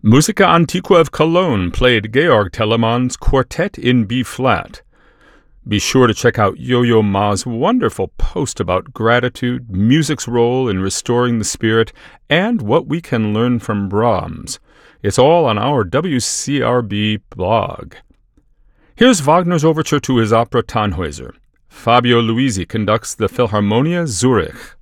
Musica Antiqua of Cologne played Georg Telemann's Quartet in B-flat. Be sure to check out Yo-Yo Ma's wonderful post about gratitude, music's role in restoring the spirit, and what we can learn from Brahms. It's all on our WCRB blog. Here's Wagner's overture to his opera Tannhäuser. Fabio Luisi conducts the Philharmonia Zurich.